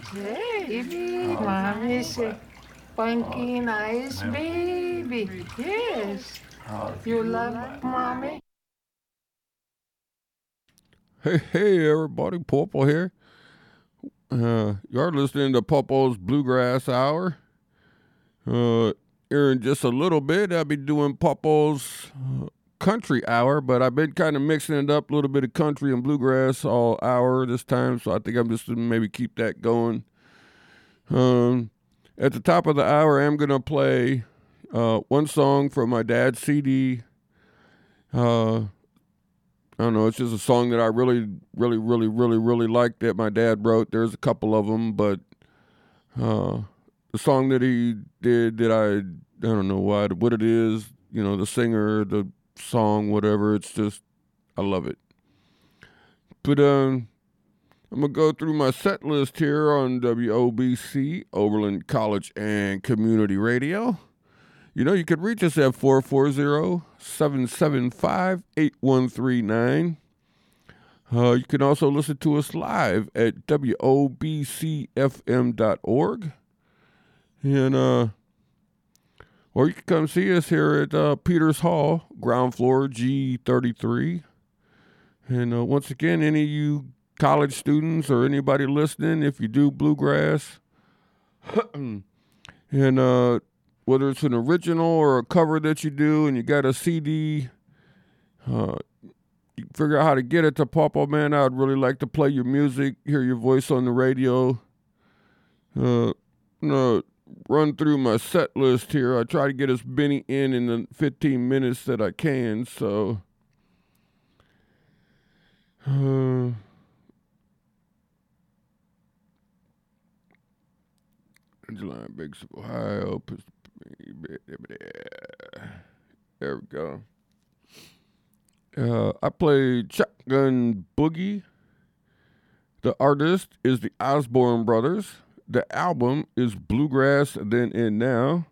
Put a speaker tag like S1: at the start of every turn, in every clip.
S1: Baby, mommy say, funky nice baby. Yes, you love mommy?
S2: Hey, everybody, Popo here. You're listening to Popo's Bluegrass Hour. Uh, Here in just a little bit, I'll be doing Popo's Country Hour, but I've been kind of mixing it up, a little bit of country and bluegrass all hour this time, so I think I'm just gonna maybe keep that going. Um, at the top of the hour, I'm gonna play one song from my dad's CD. Uh, I don't know. It's just a song that I really like that my dad wrote. There's a couple of them, but uh, the song that he did that I don't know what it is. You know, the singer, the song, whatever. It's just I love it. But I'm gonna go through my set list here on WOBC, Oberlin College and Community Radio. You know, you could reach us at 440-775-8139. You can also listen to us live at wobcfm.org. And, or you can come see us here at Peters Hall, ground floor G33. And once again, any of you college students or anybody listening, if you do bluegrass, and whether it's an original or a cover that you do and you got a CD, you figure out how to get it to Papa, man, I would really like to play your music, hear your voice on the radio. I'm gonna run through my set list here. I try to get as many in the 15 minutes that I can. So, Angela, Big Ohio. There we go. I played Shotgun Boogie. The artist is the Osborne Brothers. The album is Bluegrass Then and Now.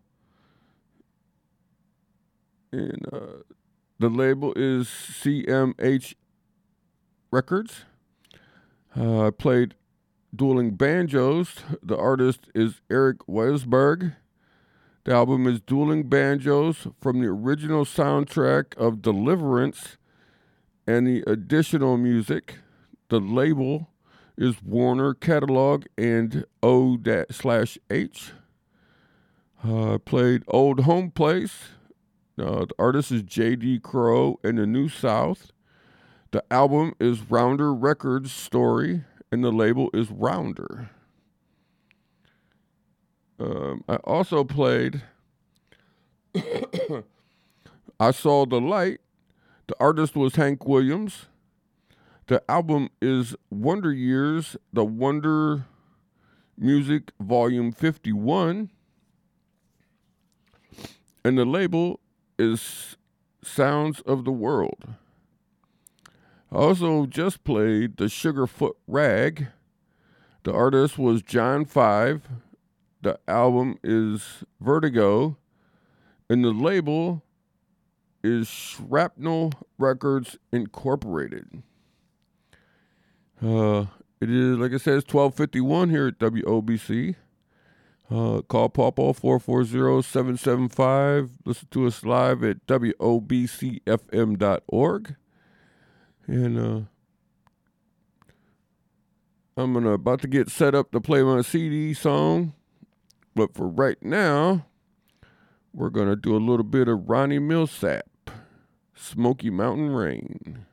S2: And the label is CMH Records. I played Dueling Banjos. The artist is Eric Weisberg. The album is Dueling Banjos from the original soundtrack of Deliverance and the additional music. The label is Warner Catalog and O/H. Played Old Home Place. The artist is J.D. Crow and the New South. The album is Rounder Records Story, and the label is Rounder. I also played I Saw the Light. The artist was Hank Williams. The album is Wonder Years, The Wonder Music Volume 51. And the label is Sounds of the World. I also just played The Sugarfoot Rag. The artist was John Five. The album is Vertigo. And the label is Shrapnel Records Incorporated. It is, like I said, it's 12:51 here at WOBC. Call Pawpaw 440-775. Listen to us live at wobcfm.org. And I'm about to get set up to play my CD song. But for right now, we're going to do a little bit of Ronnie Millsap, Smoky Mountain Rain.